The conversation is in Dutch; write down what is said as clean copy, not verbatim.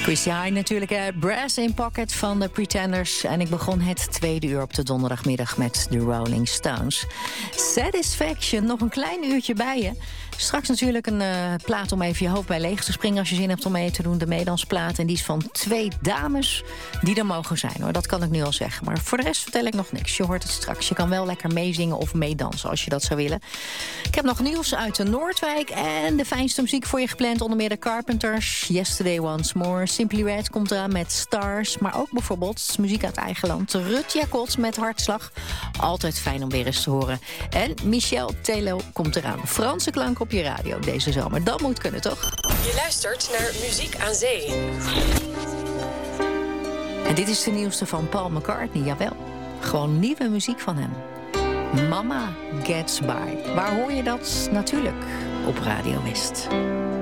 Chrissy Hynde natuurlijk, Brass in Pocket van de Pretenders. En ik begon het tweede uur op de donderdagmiddag met de Rolling Stones. Satisfaction, nog een klein uurtje bij je. Straks natuurlijk een plaat om even je hoofd bij leeg te springen als je zin hebt om mee te doen. De meedansplaat. En die is van 2 dames die er mogen zijn, hoor. Dat kan ik nu al zeggen. Maar voor de rest vertel ik nog niks. Je hoort het straks. Je kan wel lekker meezingen of meedansen als je dat zou willen. Ik heb nog nieuws uit de Noordwijk en de fijnste muziek voor je gepland. Onder meer de Carpenters, Yesterday Once More. Simply Red komt eraan met Stars. Maar ook bijvoorbeeld muziek uit eigen land. Rut Jacot met Hartslag. Altijd fijn om weer eens te horen. En Michel Telo komt eraan. Franse klank op je radio deze zomer. Dat moet kunnen, toch? Je luistert naar Muziek aan Zee. En dit is de nieuwste van Paul McCartney, jawel. Gewoon nieuwe muziek van hem. Mama Gets By. Waar hoor je dat? Natuurlijk op Radio West.